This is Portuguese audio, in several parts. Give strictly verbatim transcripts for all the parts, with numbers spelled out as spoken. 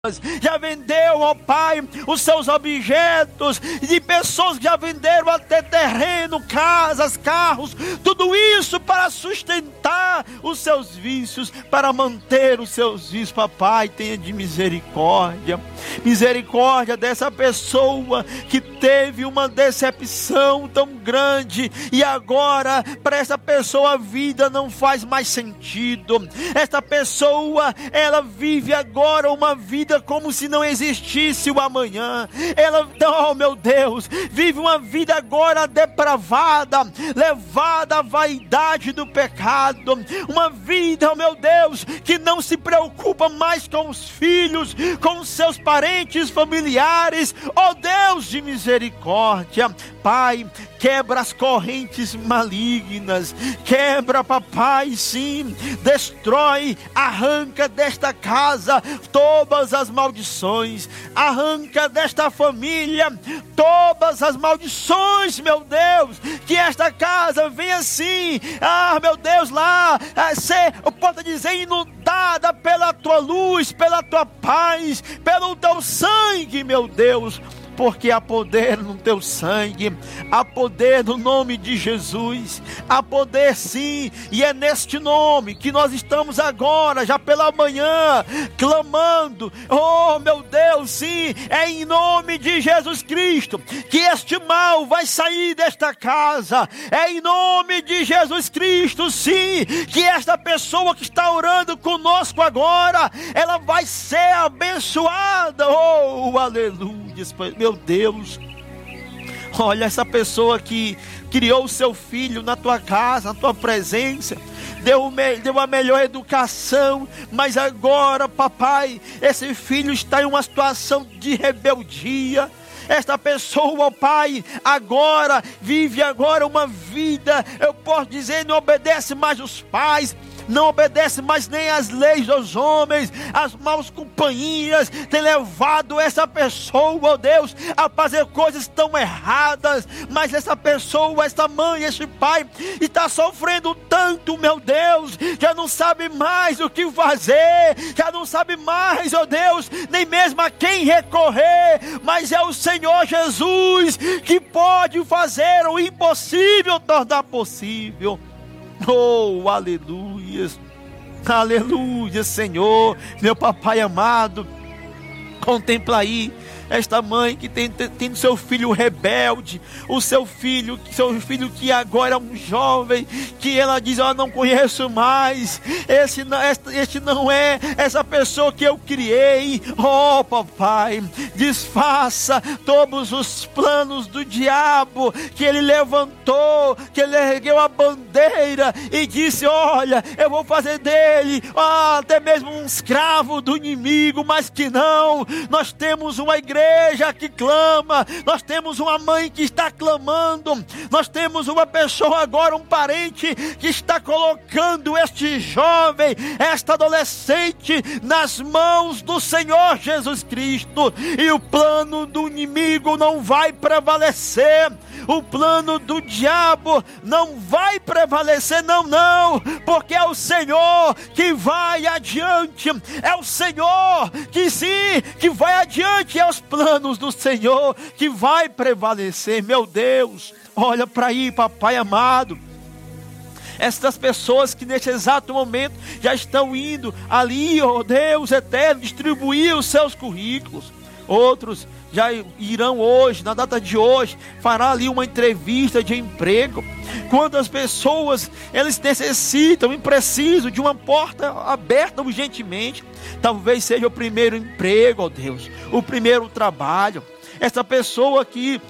já vendeu, ó Pai, os seus objetos, de pessoas que já venderam até terreno, casas, carros, tudo isso para sustentar os seus vícios, para manter os seus vícios. Papai, tenha de misericórdia, misericórdia dessa pessoa que teve uma decepção tão grande e agora para essa pessoa a vida não faz mais sentido. Esta pessoa, ela vive agora uma vida como se não existisse o amanhã. Ela, oh meu Deus, vive uma vida agora depravada, levada à vaidade do pecado, uma vida, oh meu Deus, que não se preocupa mais com os filhos, com os seus parentes, familiares. Oh Deus de misericórdia, Pai, quebra as correntes malignas, quebra, papai, sim, destrói, arranca desta casa todas as maldições, arranca desta família todas as maldições, meu Deus, que esta casa venha assim, ah meu Deus, lá, a ser, eu posso dizer, inundada pela tua luz, pela tua paz, pelo teu sangue, meu Deus, porque há poder no teu sangue, há poder no nome de Jesus, há poder sim, e é neste nome que nós estamos agora, já pela manhã, clamando, oh meu Deus, sim, é em nome de Jesus Cristo, que este mal vai sair desta casa, é em nome de Jesus Cristo, sim, que esta pessoa que está orando conosco agora, ela vai ser abençoada, oh aleluia, meu Deus, olha essa pessoa que criou o seu filho na tua casa, na tua presença, deu, deu a melhor educação, mas agora, papai, esse filho está em uma situação de rebeldia. Esta pessoa, ó Pai, agora vive agora uma vida, eu posso dizer, não obedece mais os pais, não obedece mais nem às leis dos homens, as maus companhias, tem levado essa pessoa, ó Deus, a fazer coisas tão erradas, mas essa pessoa, essa mãe, esse pai, está sofrendo tanto, meu Deus, já não sabe mais o que fazer, já não sabe mais, ó Deus, nem mesmo a quem recorrer, mas é o Senhor Jesus que pode fazer o impossível tornar possível. Oh, aleluia, aleluia, Senhor, meu papai amado, contempla aí esta mãe que tem, tem seu filho rebelde, o seu filho, seu filho que agora é um jovem, que ela diz, eu não conheço mais, esse, este, este não é essa pessoa que eu criei. Oh papai, desfaça todos os planos do diabo, que ele levantou, que ele ergueu a bandeira e disse, olha, eu vou fazer dele oh, até mesmo um escravo do inimigo, mas que não, nós temos uma igreja igreja que clama, nós temos uma mãe que está clamando, nós temos uma pessoa agora, um parente que está colocando este jovem, esta adolescente nas mãos do Senhor Jesus Cristo, e o plano do inimigo não vai prevalecer, o plano do diabo não vai prevalecer, não, não, porque é o Senhor que vai adiante, é o Senhor que sim, que vai adiante, é os planos do Senhor que vai prevalecer, meu Deus, olha para aí, papai amado, estas pessoas que neste exato momento já estão indo ali, ó Deus eterno, distribuir os seus currículos, outros já irão hoje, na data de hoje, fará ali uma entrevista de emprego. Quantas pessoas eles necessitam e precisam de uma porta aberta urgentemente, talvez seja o primeiro emprego, ó Deus, o primeiro trabalho. Essa pessoa que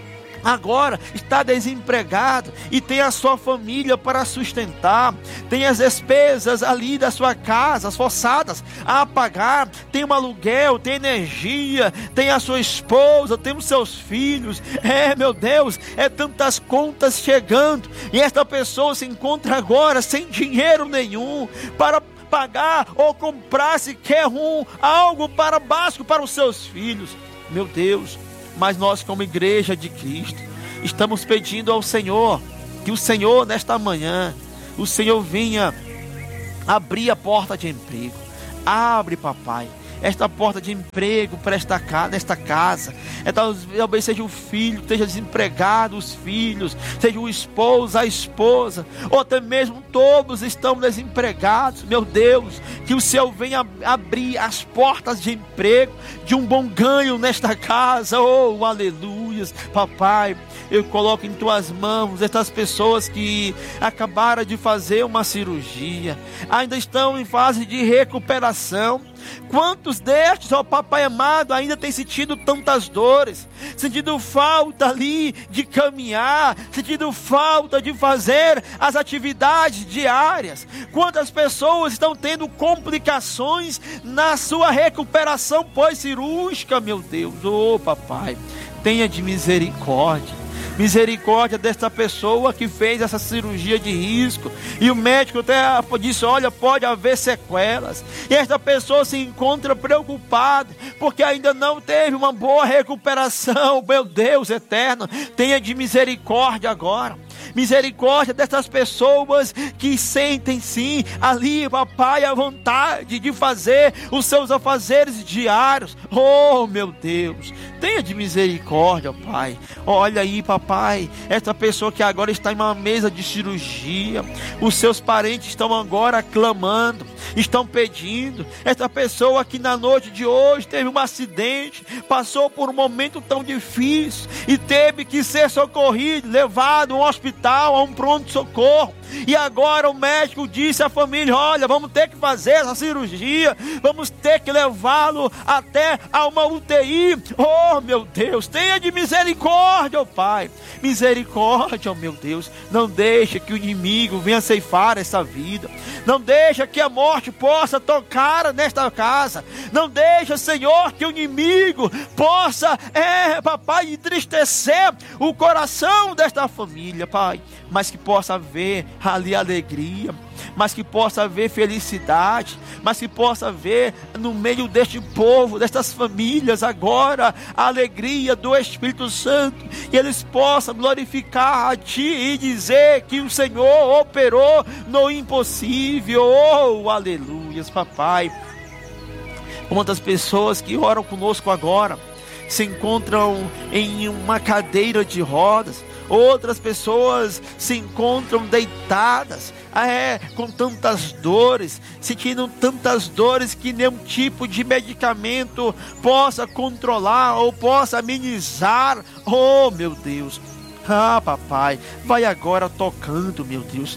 agora está desempregado e tem a sua família para sustentar, tem as despesas ali da sua casa, as forçadas a pagar, tem um aluguel, tem energia, tem a sua esposa, tem os seus filhos, é meu Deus, é tantas contas chegando, e esta pessoa se encontra agora sem dinheiro nenhum para pagar ou comprar sequer um, algo para básico para os seus filhos, meu Deus. Mas nós, como igreja de Cristo, estamos pedindo ao Senhor, que o Senhor nesta manhã, o Senhor venha abrir a porta de emprego. Abre, papai, esta porta de emprego para esta casa, nesta casa. É, talvez seja o filho que esteja desempregado, os filhos, seja o esposo, a esposa, ou até mesmo todos estão desempregados. Meu Deus, que o Senhor venha abrir as portas de emprego, de um bom ganho nesta casa. Oh, aleluias. Papai, eu coloco em tuas mãos estas pessoas que acabaram de fazer uma cirurgia, ainda estão em fase de recuperação. Quantos destes, ó papai amado, ainda tem sentido tantas dores, sentindo falta ali de caminhar, sentindo falta de fazer as atividades diárias? Quantas pessoas estão tendo complicações na sua recuperação pós-cirúrgica? Meu Deus, oh papai, tenha de misericórdia. Misericórdia desta pessoa que fez essa cirurgia de risco, e o médico até disse: olha, pode haver sequelas, e esta pessoa se encontra preocupada, porque ainda não teve uma boa recuperação. Meu Deus eterno, tenha de misericórdia agora. Misericórdia dessas pessoas que sentem sim ali, papai, a vontade de fazer os seus afazeres diários. Oh meu Deus, tenha de misericórdia, pai. Olha aí, papai, essa pessoa que agora está em uma mesa de cirurgia, os seus parentes estão agora clamando, estão pedindo. Essa pessoa que na noite de hoje teve um acidente, passou por um momento tão difícil e teve que ser socorrido, levado a um hospital, a um pronto-socorro, e agora o médico disse à família: olha, vamos ter que fazer essa cirurgia, vamos ter que levá-lo até a uma U T I. Oh meu Deus, tenha de misericórdia, oh Pai, misericórdia, oh meu Deus. Não deixa que o inimigo venha ceifar essa vida, não deixa que a morte possa tocar nesta casa, não deixa, Senhor, que o inimigo possa, é, papai, entristecer o coração desta família, Pai, mas que possa haver ali alegria, mas que possa haver felicidade, mas que possa haver no meio deste povo, destas famílias agora, a alegria do Espírito Santo, e eles possam glorificar a Ti e dizer que o Senhor operou no impossível. Oh, aleluias, papai. Quantas pessoas que oram conosco agora se encontram em uma cadeira de rodas, outras pessoas se encontram deitadas, é, com tantas dores, sentindo tantas dores que nenhum tipo de medicamento possa controlar ou possa amenizar. Oh meu Deus, ah papai, vai agora tocando, meu Deus,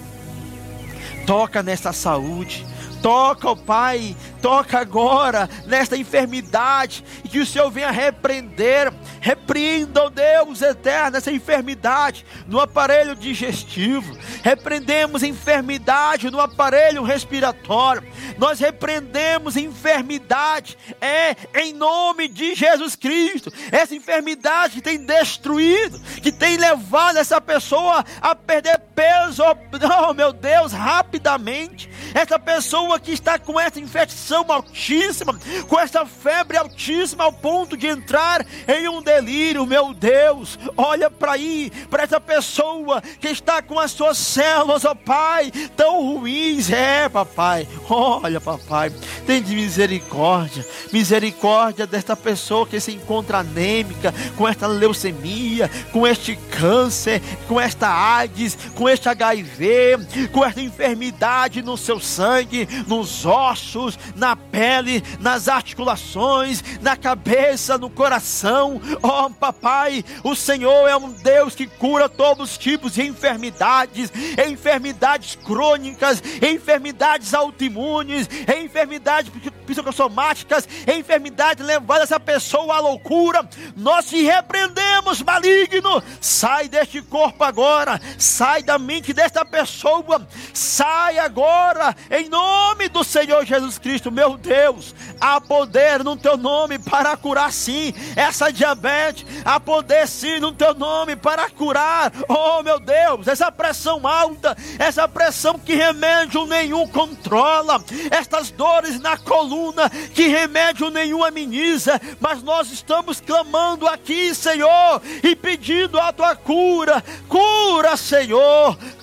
toca nessa saúde. Toca, ó Pai, toca agora nesta enfermidade, e que o Senhor venha repreender, repreenda, ó Deus eterno, essa enfermidade no aparelho digestivo. Repreendemos enfermidade no aparelho respiratório, nós repreendemos enfermidade, é, em nome de Jesus Cristo, essa enfermidade que tem destruído, que tem levado essa pessoa a perder peso, oh meu Deus, rapidamente. Essa pessoa que está com essa infecção altíssima, com essa febre altíssima, ao ponto de entrar em um delírio. Meu Deus, olha para aí, para essa pessoa que está com as suas células, ó Pai, tão ruins. É, papai, olha, papai, tem de misericórdia, misericórdia desta pessoa que se encontra anêmica, com esta leucemia, com este câncer, com esta AIDS, com este H I V, com esta enfermidade no seu sangue, nos ossos, na pele, nas articulações, na cabeça, no coração. Oh papai, o Senhor é um Deus que cura todos os tipos de enfermidades, enfermidades crônicas, enfermidades autoimunes, enfermidades psicossomáticas, enfermidades levando essa pessoa à loucura. Nós te repreendemos, maligno, sai deste corpo agora, sai da mente desta pessoa, sai agora, em nome do Senhor Jesus Cristo. Meu Deus, há poder no teu nome para curar sim essa diabetes, há poder sim no teu nome para curar, oh meu Deus, essa pressão alta, essa pressão que remédio nenhum controla, estas dores na coluna que remédio nenhum ameniza, mas nós estamos clamando aqui, Senhor, e pedindo a tua cura. Cura, Senhor,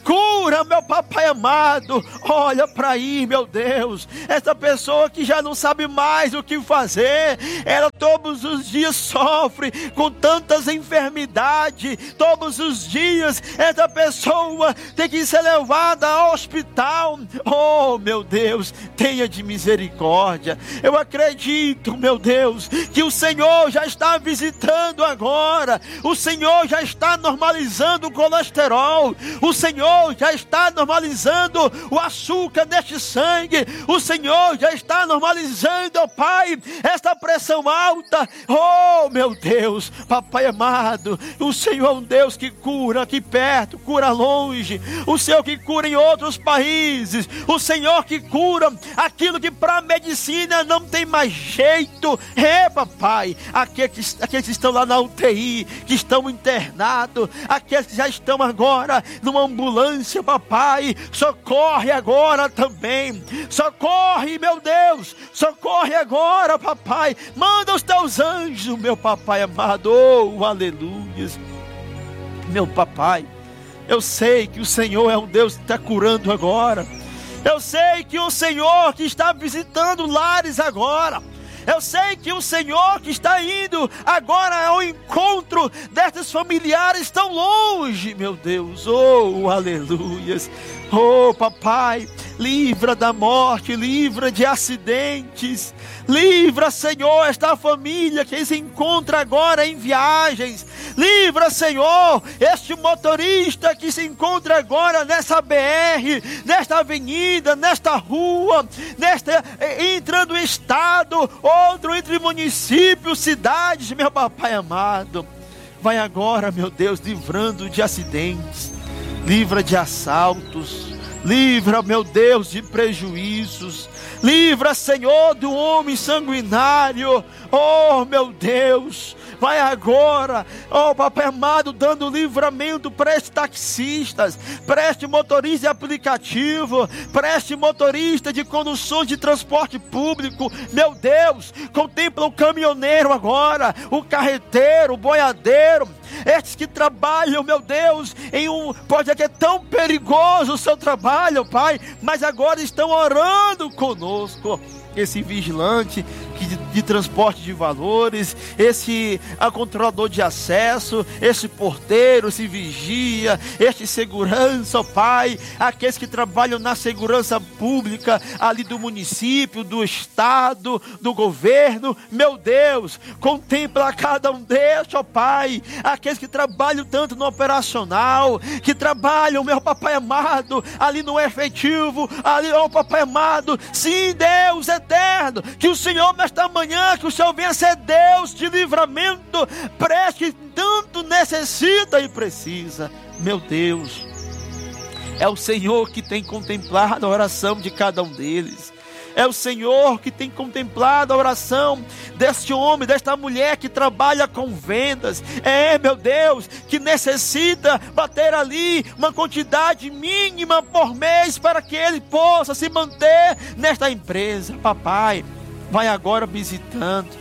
Cura, meu papai amado. Olha para aí, meu Deus. Essa pessoa que já não sabe mais o que fazer. Ela todos os dias sofre com tantas enfermidades. Todos os dias essa pessoa tem que ser levada ao hospital. Oh, meu Deus, tenha de misericórdia. Eu acredito, meu Deus, que o Senhor já está visitando agora. O Senhor já está normalizando o colesterol. O Senhor já está normalizando o açúcar neste sangue. O Senhor já está normalizando, ó Pai, esta pressão alta. Oh, meu Deus, papai amado, o Senhor é um Deus que cura aqui perto, cura longe. O Senhor que cura em outros países. O Senhor que cura aquilo que para a medicina não tem mais jeito. É, papai, aqueles, aqueles que estão lá na U T I, que estão internados, aqueles que já estão agora numa ambulância, papai, socorre agora também. Socorre, meu Deus, socorre agora, papai. Manda os teus anjos, meu papai amado. Oh, aleluias. Meu papai, eu sei que o Senhor é um Deus que está curando agora. Eu sei que o Senhor que está visitando lares agora. Eu sei que o Senhor que está indo agora ao encontro destes familiares tão longe, meu Deus. Oh, aleluias. Oh, papai, livra da morte, livra de acidentes. Livra, Senhor, esta família que se encontra agora em viagens. Livra, Senhor, este motorista que se encontra agora nessa B R, nesta avenida, nesta rua, nesta, entrando em estado, outro entre municípios, cidades, meu papai amado. Vai agora, meu Deus, livrando de acidentes, livra de assaltos, livra, meu Deus, de prejuízos. Livra, Senhor, do homem sanguinário. Oh, meu Deus, vai agora, oh, papai amado, dando livramento para estes taxistas, para este motorista de aplicativo, para este motorista de conduções de transporte público. Meu Deus, contempla o caminhoneiro agora, o carreteiro, o boiadeiro, estes que trabalham, meu Deus, em um, pode ser que é tão perigoso o seu trabalho, Pai, mas agora estão orando conosco. Esse vigilante de, de transporte de valores, esse a controlador de acesso, esse porteiro, esse vigia, este segurança, ó Pai, aqueles que trabalham na segurança pública ali do município, do estado, do governo. Meu Deus, contempla cada um deles, ó Pai, aqueles que trabalham tanto no operacional, que trabalham, meu papai amado, ali no efetivo, ali, ó papai amado. Sim, Deus eterno, que o Senhor nesta manhã, que o Senhor venha ser Deus de livramento para este que tanto necessita e precisa. Meu Deus, é o Senhor que tem contemplado a oração de cada um deles. É o Senhor que tem contemplado a oração deste homem, desta mulher que trabalha com vendas. É, meu Deus, que necessita bater ali uma quantidade mínima por mês para que ele possa se manter nesta empresa. Papai, vai agora visitando.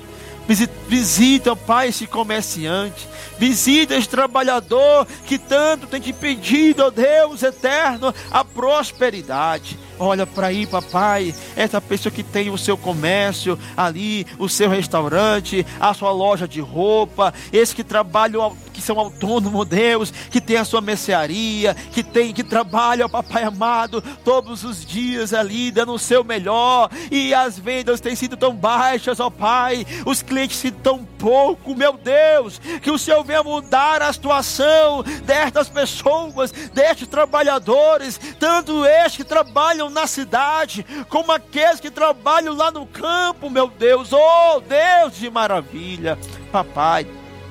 Visita, Pai, esse comerciante. Visita esse trabalhador que tanto tem te pedido, ó Deus eterno, a prosperidade. Olha para aí, papai, essa pessoa que tem o seu comércio ali, o seu restaurante, a sua loja de roupa, esse que trabalham, que são autônomos, Deus, que tem a sua mercearia, que tem, que trabalha, papai amado, todos os dias ali, dando o seu melhor, e as vendas têm sido tão baixas, ó Pai, os clientes tão pouco. Meu Deus, que o Senhor venha mudar a situação destas pessoas, destes trabalhadores, tanto estes que trabalham na cidade, como aqueles que trabalham lá no campo. Meu Deus, oh Deus de maravilha, papai,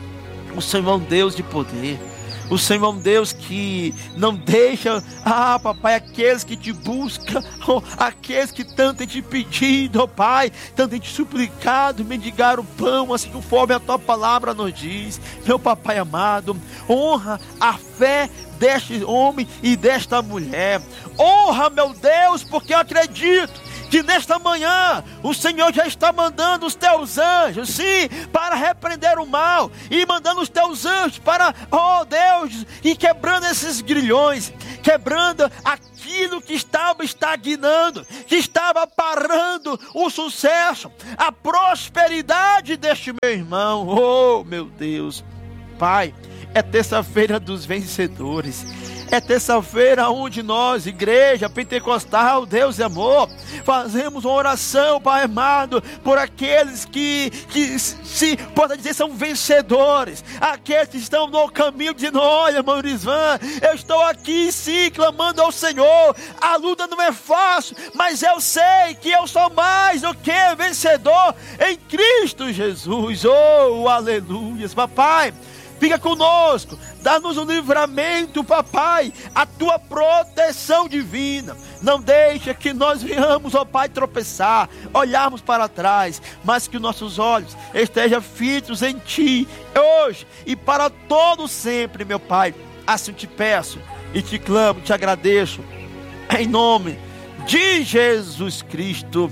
o Senhor é um Deus de poder. O Senhor é um Deus que não deixa, ah papai, aqueles que te buscam, oh, aqueles que tanto têm te pedido, oh Pai, tanto têm te suplicado, mendigar o pão, assim conforme a tua palavra nos diz. Meu papai amado, honra a fé deste homem e desta mulher. Honra, meu Deus, porque eu acredito que nesta manhã o Senhor já está mandando os teus anjos, sim, para repreender o mal, e mandando os teus anjos para, oh Deus, e quebrando esses grilhões, quebrando aquilo que estava estagnando, que estava parando o sucesso, a prosperidade deste meu irmão. Oh meu Deus, Pai, é terça-feira dos vencedores. É terça-feira onde nós, igreja pentecostal, Deus e amor, fazemos uma oração, Pai amado, por aqueles que, que se pode dizer, são vencedores, aqueles que estão no caminho dizendo: olha, irmão Irisvan, eu estou aqui sim, clamando ao Senhor, a luta não é fácil, mas eu sei que eu sou mais do que vencedor em Cristo Jesus. Oh, aleluia, papai. Fica conosco, dá-nos um livramento, papai, a tua proteção divina. Não deixa que nós venhamos, ó Pai, tropeçar, olharmos para trás, mas que os nossos olhos estejam fitos em Ti, hoje e para todo sempre, meu Pai. Assim te peço e te clamo, te agradeço, em nome de Jesus Cristo.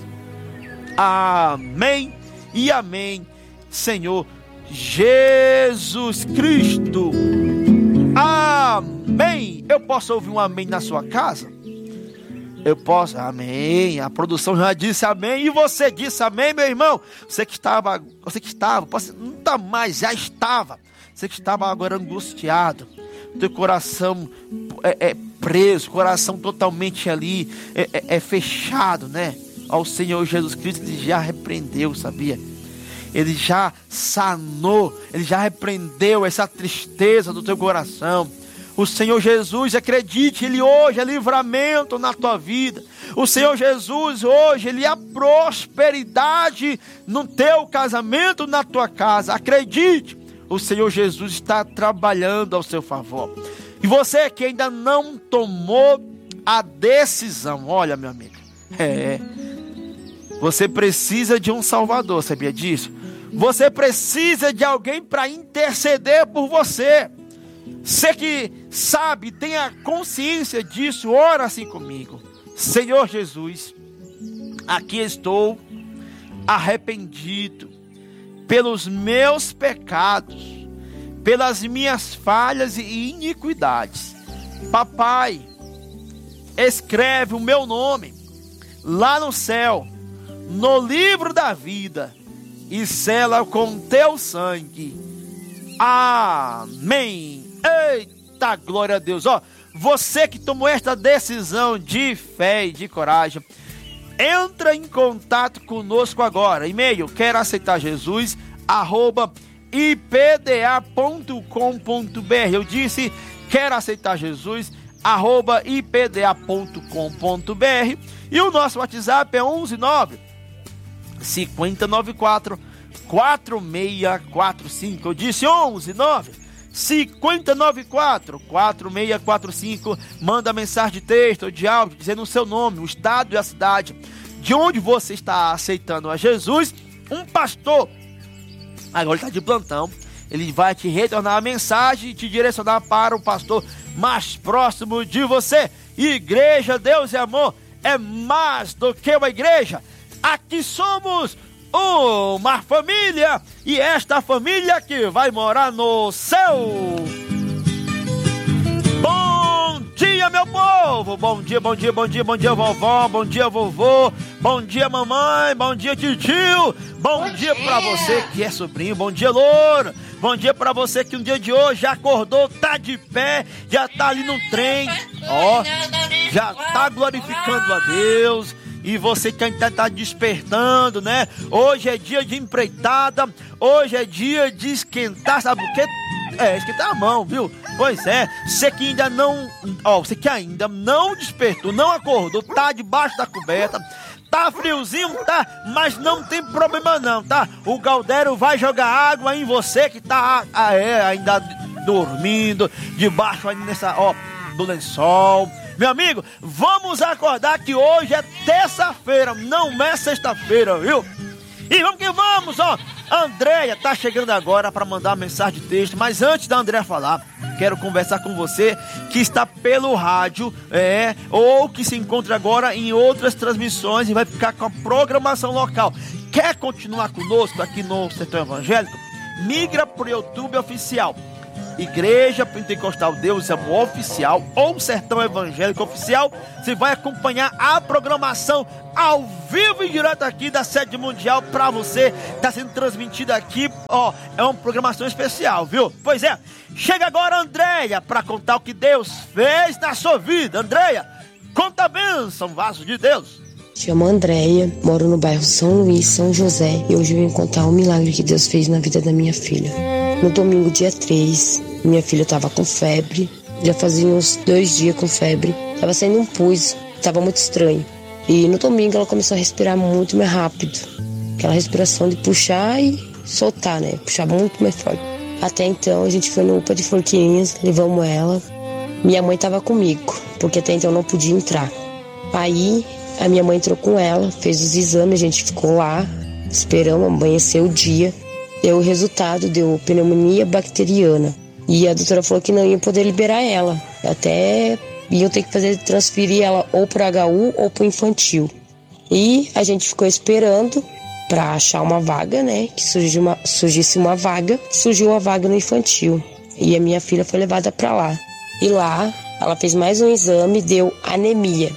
Amém e amém, Senhor Jesus Cristo. Amém. Eu posso ouvir um amém na sua casa? Eu posso, amém. A produção já disse amém. E você disse amém, meu irmão? Você que estava, você que estava, posso, não está mais, já estava. Você que estava agora angustiado, teu coração é, é preso, coração totalmente ali é, é, é fechado, né? Ao Senhor Jesus Cristo, Ele já repreendeu, sabia? Ele já sanou, Ele já repreendeu essa tristeza do teu coração. O Senhor Jesus, acredite, Ele hoje é livramento na tua vida. O Senhor Jesus hoje, Ele é a prosperidade no teu casamento, na tua casa. Acredite, o Senhor Jesus está trabalhando ao seu favor. E você que ainda não tomou a decisão, olha, meu amigo, é, você precisa de um Salvador, sabia disso? Você precisa de alguém para interceder por você. Você que sabe, tenha consciência disso, ora assim comigo. Senhor Jesus, aqui estou arrependido pelos meus pecados, pelas minhas falhas e iniquidades. Papai, escreve o meu nome lá no céu, no livro da vida, e sela com teu sangue. Amém. Eita, glória a Deus. Ó, você que tomou esta decisão de fé e de coragem, entra em contato conosco agora. E-mail, quero aceitar Jesus, arroba i p d a ponto com ponto b r. Eu disse, quero aceitar Jesus, arroba i p d a ponto com ponto b r. E o nosso WhatsApp é onze nove cinco zero nove quatro quatro seis quatro cinco. Eu disse onze nove cinco zero nove quatro quatro seis quatro cinco. Manda mensagem de texto ou de áudio dizendo o seu nome, o estado e a cidade de onde você está aceitando a Jesus. Um pastor, agora ele está de plantão, ele vai te retornar a mensagem e te direcionar para o pastor mais próximo de você. Igreja Deus e Amor é mais do que uma igreja. Aqui somos uma família, e esta família que vai morar no céu. Bom dia, meu povo. Bom dia, bom dia, bom dia, bom dia, vovó. Bom dia, vovô. Bom dia, mamãe. Bom dia, titio. Bom, bom dia, dia pra você que é sobrinho. Bom dia, louro. Bom dia pra você que um dia de hoje já acordou, tá de pé, já tá ali no trem, ó, já tá glorificando a Deus. E você que ainda está despertando, né? Hoje é dia de empreitada, hoje é dia de esquentar, sabe o quê? É, esquentar a mão, viu? Pois é, você que ainda não, ó, você que ainda não despertou, não acordou, tá debaixo da coberta, tá friozinho, tá? Mas não tem problema não, tá? O Galdério vai jogar água em você que tá, ah, é, ainda dormindo, debaixo aí nessa, ó, do lençol. Meu amigo, vamos acordar que hoje é terça-feira, não é sexta-feira, viu? E vamos que vamos, ó. A Andréia tá chegando agora para mandar uma mensagem de texto, mas antes da Andréia falar, quero conversar com você que está pelo rádio, é, ou que se encontra agora em outras transmissões e vai ficar com a programação local. Quer continuar conosco aqui no Sertão Evangélico? Migra para o YouTube Oficial, Igreja Pentecostal Deus é Amor Oficial ou Sertão Evangélico Oficial. Você vai acompanhar a programação ao vivo e direto aqui da sede mundial para você. Está sendo transmitida aqui, ó, é uma programação especial, viu? Pois é, chega agora Andréia para contar o que Deus fez na sua vida. Andréia, conta a bênção, vaso de Deus. Chamo Andréia, moro no bairro São Luís, São José, e hoje eu vim contar o milagre que Deus fez na vida da minha filha. No domingo, dia três, minha filha estava com febre, já fazia uns dois dias com febre, estava saindo um pus, estava muito estranho. E no domingo ela começou a respirar muito mais rápido, aquela respiração de puxar e soltar, né? Puxar muito mais forte. Até então a gente foi no U P A de Forquilinhas, levamos ela, minha mãe estava comigo, porque até então eu não podia entrar. Aí a minha mãe entrou com ela, fez os exames, a gente ficou lá, esperamos, amanheceu o dia. Deu o resultado, deu pneumonia bacteriana. E a doutora falou que não ia poder liberar ela. Até iam ter que fazer, transferir ela ou para H U ou para o infantil. E a gente ficou esperando para achar uma vaga, né? Que surgiu uma, surgisse uma vaga. Surgiu uma vaga no infantil. E a minha filha foi levada para lá. E lá, ela fez mais um exame, deu anemia.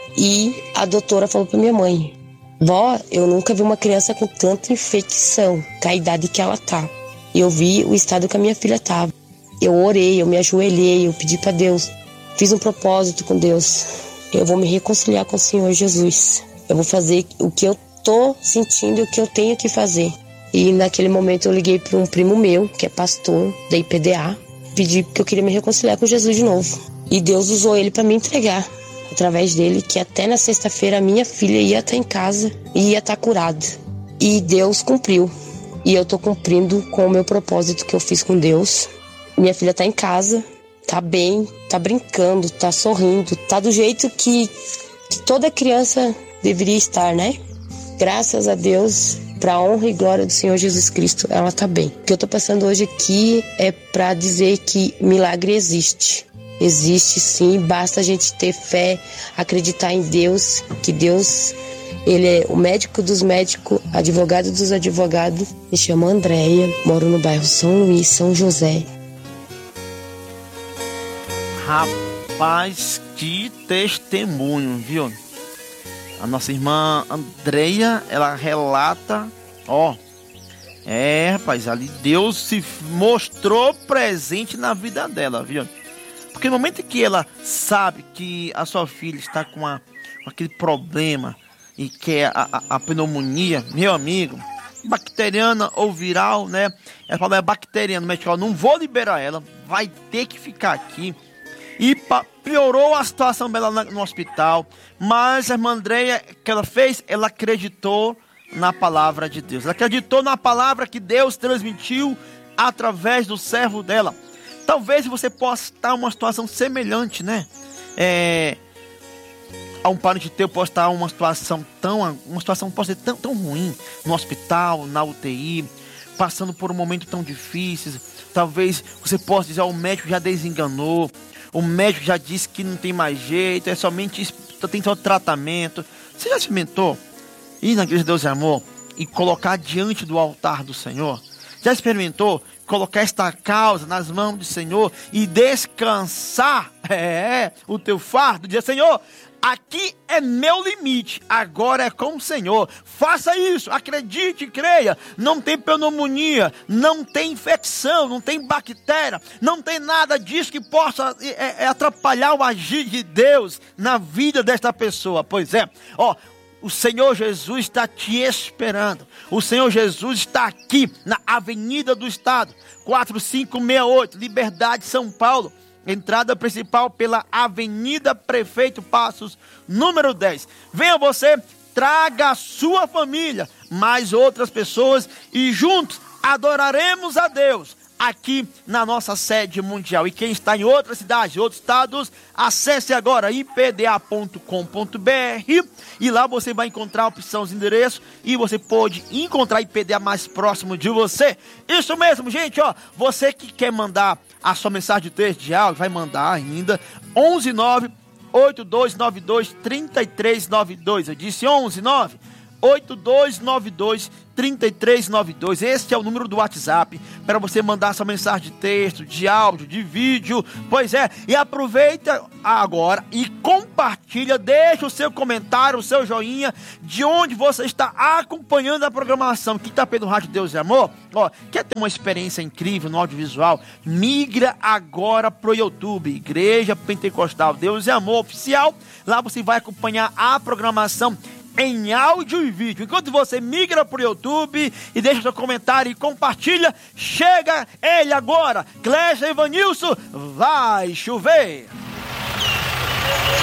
E a doutora falou para minha mãe: vó, eu nunca vi uma criança com tanta infecção, com a idade que ela tá. Eu vi o estado que a minha filha tava. Eu orei, eu me ajoelhei, eu pedi para Deus. Fiz um propósito com Deus. Eu vou me reconciliar com o Senhor Jesus. Eu vou fazer o que eu tô sentindo e o que eu tenho que fazer. E naquele momento eu liguei para um primo meu, que é pastor da I P D A. Pedi que eu queria me reconciliar com Jesus de novo. E Deus usou ele para me entregar. Através dele, que até na sexta-feira a minha filha ia estar em casa e ia estar curada. E Deus cumpriu. E eu tô cumprindo com o meu propósito que eu fiz com Deus. Minha filha tá em casa, tá bem, tá brincando, tá sorrindo, tá do jeito que, que toda criança deveria estar, né? Graças a Deus, pra honra e glória do Senhor Jesus Cristo, ela tá bem. O que eu tô passando hoje aqui é pra dizer que milagre existe. Existe sim, basta a gente ter fé, acreditar em Deus, que Deus, Ele é o médico dos médicos, advogado dos advogados. Me chamo Andréia, moro no bairro São Luís, São José. Rapaz, que testemunho, viu? A nossa irmã Andréia, ela relata, ó, é, rapaz, ali Deus se mostrou presente na vida dela, viu? Porque no momento que ela sabe que a sua filha está com, a, com aquele problema e que é a, a, a pneumonia, meu amigo, bacteriana ou viral, né? Ela fala, é bacteriana, mas ó, não vou liberar ela, vai ter que ficar aqui. E pa, piorou a situação dela na, no hospital, mas a irmã Andréia, que ela fez, ela acreditou na palavra de Deus. Ela acreditou na palavra que Deus transmitiu através do servo dela. Talvez você possa estar em uma situação semelhante, né? É, a um parente teu possa estar em uma situação tão, uma situação pode ser tão, tão ruim, no hospital, na U T I, passando por um momento tão difícil. Talvez você possa dizer, o médico já desenganou, o médico já disse que não tem mais jeito, é somente, tem só tratamento. Você já experimentou ir na igreja de Deus e Amor e colocar diante do altar do Senhor? Já experimentou colocar esta causa nas mãos do Senhor e descansar é, o teu fardo? Dizer, Senhor, aqui é meu limite, agora é com o Senhor. Faça isso, acredite e creia. Não tem pneumonia, não tem infecção, não tem bactéria, não tem nada disso que possa é, é, atrapalhar o agir de Deus na vida desta pessoa. Pois é, ó, o Senhor Jesus está te esperando. O Senhor Jesus está aqui na Avenida do Estado, quatro cinco seis oito, Liberdade, São Paulo. Entrada principal pela Avenida Prefeito Passos, número dez. Venha você, traga a sua família, mais outras pessoas e juntos adoraremos a Deus aqui na nossa sede mundial. E quem está em outras cidades, outros estados, acesse agora i p d a ponto com ponto b r e lá você vai encontrar a opção de endereço e você pode encontrar I P D A mais próximo de você. Isso mesmo, gente, ó, você que quer mandar a sua mensagem de texto, de áudio, vai mandar ainda onze nove oito dois nove dois três três nove dois. Eu disse onze nove oito dois nove dois três três nove dois. Este é o número do WhatsApp para você mandar sua mensagem de texto, de áudio, de vídeo. Pois é, e aproveita agora e compartilha, deixa o seu comentário, o seu joinha, de onde você está acompanhando a programação. Quem está pelo Rádio Deus e Amor, ó, quer ter uma experiência incrível no audiovisual? Migra agora pro YouTube, Igreja Pentecostal Deus e Amor Oficial. Lá você vai acompanhar a programação em áudio e vídeo. Enquanto você migra pro YouTube e deixa seu comentário e compartilha, chega ele agora, Clécia Evanilson, vai chover.